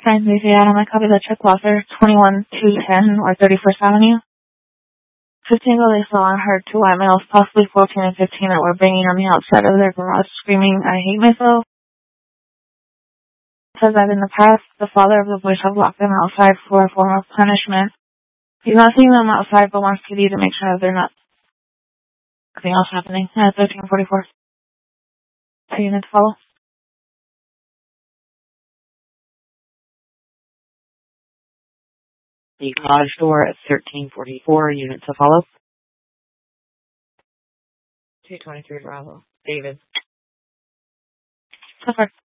Friends, we out on my copy the check Walther, 21210 or 31st Avenue. 15 Goliath Law and heard 2 white males, possibly 14 and 15, that were banging on the outside of their garage, screaming, "I hate myself." It says that in the past, the father of the boys have locked them outside for a form of punishment. He's not seeing them outside, but wants PD to make sure that they're not nothing else happening. 1344. 2 units follow. The garage door at 1344, unit to follow. 223 Bravo. David. So far.